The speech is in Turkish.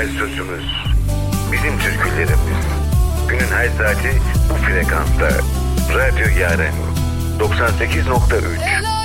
sözümüz, bizim türkülerimiz. Günün her saati bu frekansta. Radyo Yaren 98.3.